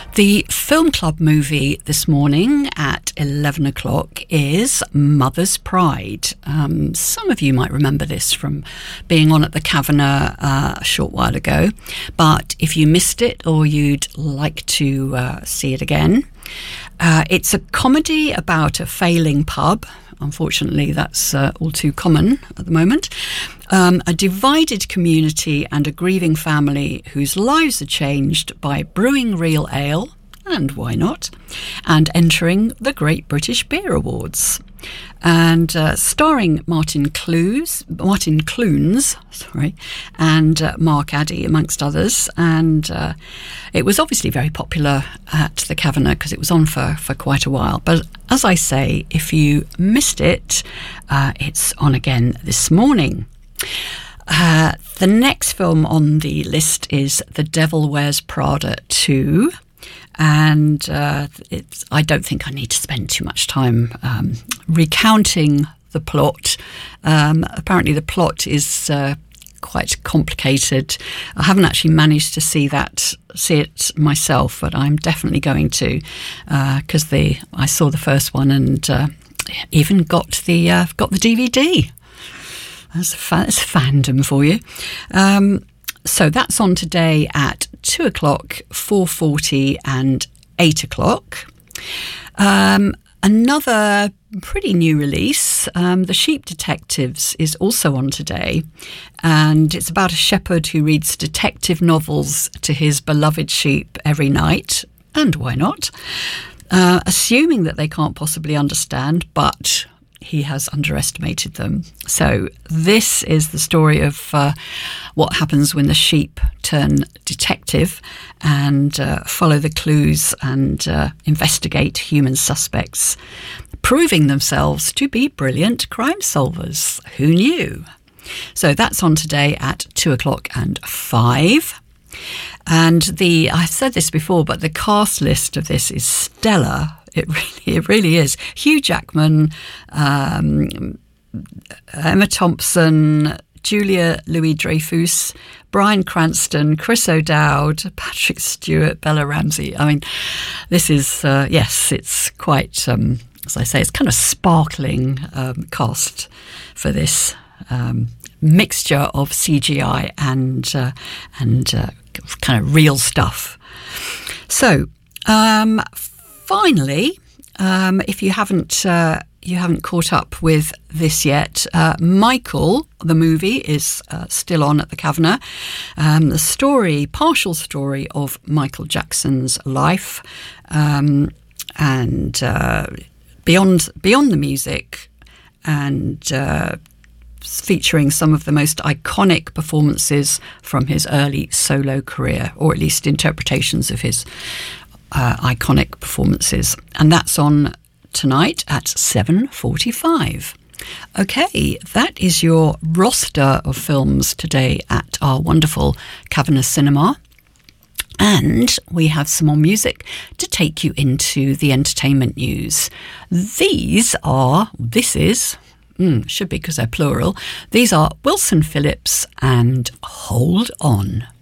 The Film Club movie this morning at 11 o'clock is Mother's Pride. Some of you might remember this from being on at the Kavanagh a short while ago, but if you missed it or you'd like to see it again, it's a comedy about a failing pub. Unfortunately, that's all too common at the moment. A divided community and a grieving family whose lives are changed by brewing real ale, and why not, and entering the Great British Beer Awards. And starring Martin Clunes, and Mark Addy, amongst others. And it was obviously very popular at the Kavanagh because it was on for quite a while. But as I say, if you missed it, it's on again this morning. The next film on the list is The Devil Wears Prada 2. And I don't think I need to spend too much time recounting the plot. Apparently the plot is quite complicated. I haven't actually managed to see it myself, but I'm definitely going to, because I saw the first one and even got the DVD. That's fandom for you. So that's on today at 2 o'clock, 4:40 and 8 o'clock. Another pretty new release, The Sheep Detectives, is also on today. And it's about a shepherd who reads detective novels to his beloved sheep every night. And why not? Assuming that they can't possibly understand, but he has underestimated them. So this is the story of what happens when the sheep turn detective and follow the clues and investigate human suspects, proving themselves to be brilliant crime solvers. Who knew? So that's on today at 2 o'clock and 5. And I've said this before, but the cast list of this is stellar. It really is. Hugh Jackman, Emma Thompson, Julia Louis-Dreyfus, Bryan Cranston, Chris O'Dowd, Patrick Stewart, Bella Ramsey. I mean, this is, yes, it's quite, as I say, it's kind of sparkling cast for this mixture of CGI and kind of real stuff. So, finally, if you haven't caught up with this yet, Michael, the movie, is still on at the Kavanagh. The partial story of Michael Jackson's life, and beyond the music, and featuring some of the most iconic performances from his early solo career, or at least interpretations of his iconic performances. And that's on tonight at 7:45. Okay, that is your roster of films today at our wonderful Kavanagh Cinema. And we have some more music to take you into the entertainment news. Should be because they're plural. These are Wilson Phillips and Hold On.